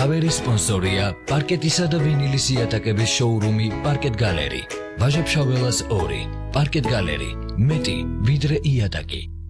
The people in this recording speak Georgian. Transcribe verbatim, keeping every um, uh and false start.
მთავარი სპონსორია პარკეტისა და ვინილის იატაკების შოურუმი პარკეტ გალერი. ვაჟა-ფშაველას ორი. პარკეტ გალერი. მეტი ვიდრე იატაკი.